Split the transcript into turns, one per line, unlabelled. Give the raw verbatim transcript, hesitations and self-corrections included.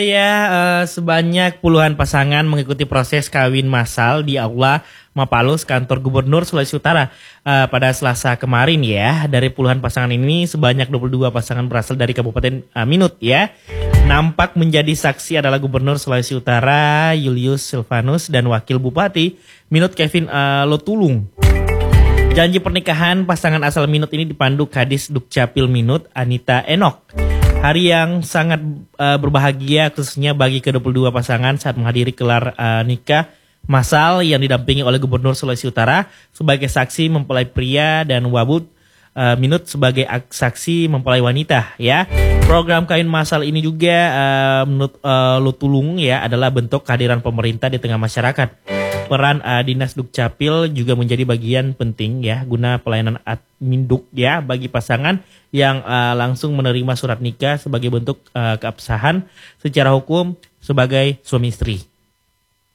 Ya, eh, sebanyak puluhan pasangan mengikuti proses kawin massal di Aula Mapalus, kantor Gubernur Sulawesi Utara eh, pada Selasa kemarin ya. Dari puluhan pasangan ini, sebanyak dua puluh dua pasangan berasal dari Kabupaten eh, Minut ya. Nampak menjadi saksi adalah Gubernur Sulawesi Utara Julius Silvanus dan Wakil Bupati Minut Kevin eh, Lotulung. Janji pernikahan pasangan asal Minut ini dipandu Kadis Dukcapil Minut Anita Enok. Hari yang sangat uh, berbahagia khususnya bagi ke dua puluh dua pasangan saat menghadiri gelar uh, nikah massal yang didampingi oleh Gubernur Sulawesi Utara sebagai saksi mempelai pria dan Wabud uh, Minut sebagai saksi mempelai wanita ya. Program kawin massal ini juga uh, menurut uh, Lutulung ya adalah bentuk kehadiran pemerintah di tengah masyarakat. Peran uh, Dinas Dukcapil juga menjadi bagian penting ya guna pelayanan adminduk ya bagi pasangan yang uh, langsung menerima surat nikah sebagai bentuk uh, keabsahan secara hukum sebagai suami istri.